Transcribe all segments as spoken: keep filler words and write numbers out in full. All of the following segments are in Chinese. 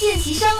见习生，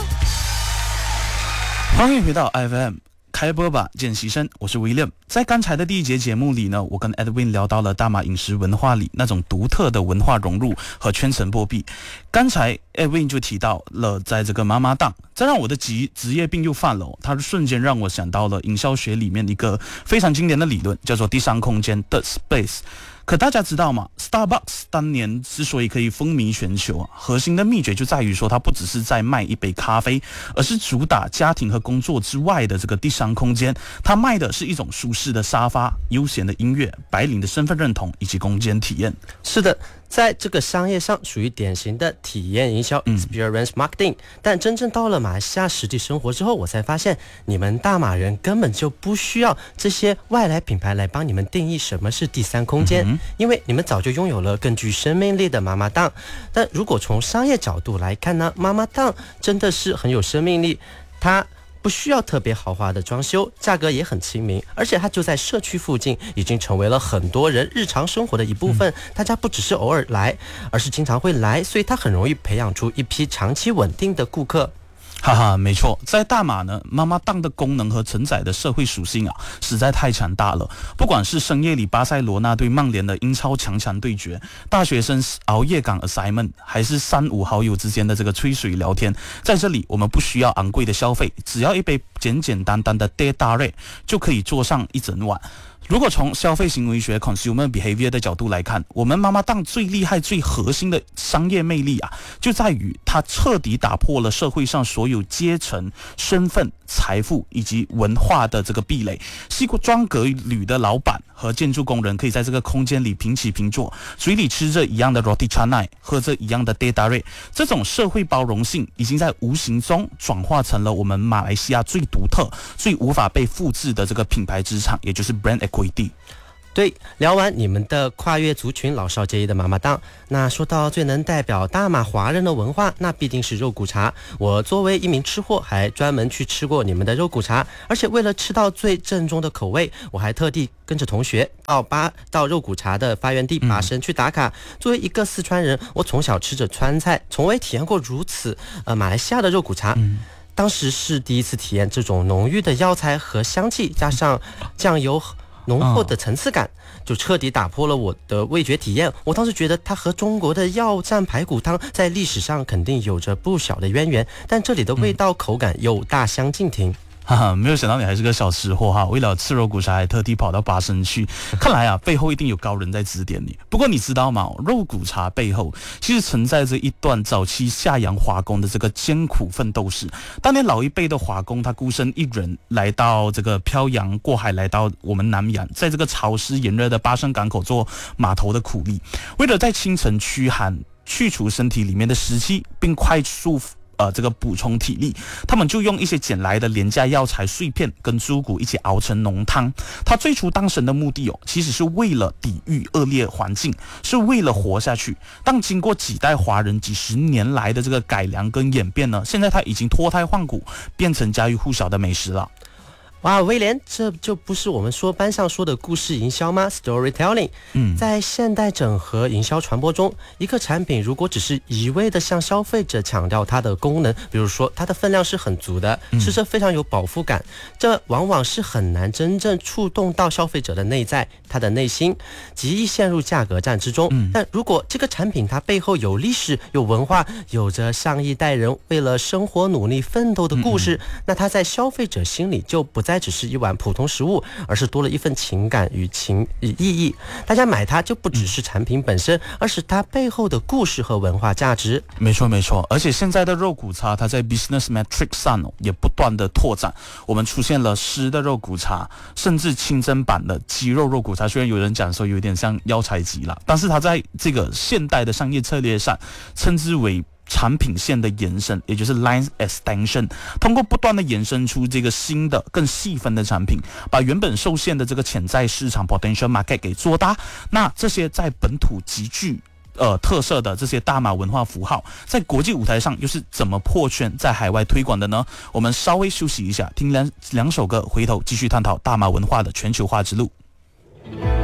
欢迎回到 F M。开播吧，见习生，我是 William。在刚才的第一节节目里呢，我跟 Edwin 聊到了大马饮食文化里那种独特的文化融入和圈层破壁。刚才 Edwin 就提到了在这个妈妈档，这让我的职职业病又犯了、哦，它瞬间让我想到了营销学里面一个非常经典的理论，叫做第三空间 （Third Space）。可大家知道吗 ？Starbucks 当年之所以可以风靡全球啊，核心的秘诀就在于说，它不只是在卖一杯咖啡，而是主打家庭和工作之外的这个第三空间。它卖的是一种舒适的沙发、悠闲的音乐、白领的身份认同以及空间体验。 是的，在这个商业上属于典型的体验营销 （experience marketing）、嗯。但真正到了马来西亚实际生活之后，我才发现，你们大马人根本就不需要这些外来品牌来帮你们定义什么是第三空间。嗯，因为你们早就拥有了更具生命力的妈妈档。但如果从商业角度来看呢，妈妈档真的是很有生命力，它不需要特别豪华的装修，价格也很亲民，而且它就在社区附近，已经成为了很多人日常生活的一部分。嗯、大家不只是偶尔来，而是经常会来，所以它很容易培养出一批长期稳定的顾客。 哈哈，没错，在大马呢，妈妈档的功能和承载的社会属性啊，实在太强大了。不管是深夜里巴塞罗那对曼联的英超强强对决，大学生熬夜赶 assignment， 还是三五好友之间的这个吹水聊天，在这里我们不需要昂贵的消费，只要一杯简简单单的 teh tarik 就可以坐上一整晚。如果从消费行为学 consumer behavior 的角度来看，我们妈妈档最厉害、最核心的商业魅力啊，就在于它彻底打破了社会上所有阶层、身份、财富以及文化的这个壁垒。西装革履的老板和建筑工人可以在这个空间里平起平坐，嘴里吃着一样的 roti canai， 喝着一样的 teh tarik。这种社会包容性已经在无形中转化成了我们马来西亚最独特、最无法被复制的这个品牌资产，也就是 brand equity。 对，聊完你们的跨越族群老少皆宜的妈妈档，那说到最能代表大马华人的文化，那必定是肉骨茶。我作为一名吃货，还专门去吃过你们的肉骨茶，而且为了吃到最正宗的口味，我还特地跟着同学到巴到肉骨茶的发源地巴生去打卡。嗯、作为一个四川人，我从小吃着川菜，从未体验过如此呃马来西亚的肉骨茶。嗯，当时是第一次体验这种浓郁的药材和香气，加上酱油浓厚的层次感，就彻底打破了我的味觉体验。我当时觉得它和中国的药膳排骨汤在历史上肯定有着不小的渊源，但这里的味道口感又大相径庭。 哈哈，没有想到你还是个小吃货哈！为了吃肉骨茶还特地跑到巴生去，看来啊背后一定有高人在指点你。不过你知道吗？肉骨茶背后其实存在着一段早期下洋华工的这个艰苦奋斗史。当年老一辈的华工，他孤身一人来到这个漂洋过海，来到我们南洋，在这个潮湿炎热的巴生港口做码头的苦力，为了在清晨驱寒，去除身体里面的湿气，并快速呃，这个补充体力，他们就用一些捡来的廉价药材碎片跟猪骨一起熬成浓汤。他最初当神的目的哦，其实是为了抵御恶劣环境，是为了活下去。但经过几代华人几十年来的这个改良跟演变呢，现在他已经脱胎换骨，变成家喻户晓的美食了。 哇，威廉，这就不是我们说班上说的故事营销吗 ？Storytelling。嗯，在现代整合营销传播中，一个产品如果只是一味的向消费者强调它的功能，比如说它的分量是很足的，吃着非常有饱腹感，这往往是很难真正触动到消费者的内在，他的内心，极易陷入价格战之中。嗯、但如果这个产品它背后有历史、有文化，有着上一代人为了生活努力奋斗的故事，嗯、那它在消费者心里就不再只是一碗普通食物，而是多了一份情感与情与意义。大家买它就不只是产品本身，而是它背后的故事和文化价值。 没错没错，而且现在的肉骨茶，它在 Business Metrics 上也不断的拓展。我们出现了湿的肉骨茶，甚至清蒸版的鸡肉肉骨茶。虽然有人讲说有点像药材鸡啦，但是它在这个现代的商业策略上，称之为产品线的延伸，也就是 line extension， 通过不断的延伸出这个新的更细分的产品，把原本受限的这个潜在市场 potential market 给做大。那这些在本土极具呃特色的这些大马文化符号，在国际舞台上又是怎么破圈在海外推广的呢？我们稍微休息一下，听两两首歌，回头继续探讨大马文化的全球化之路。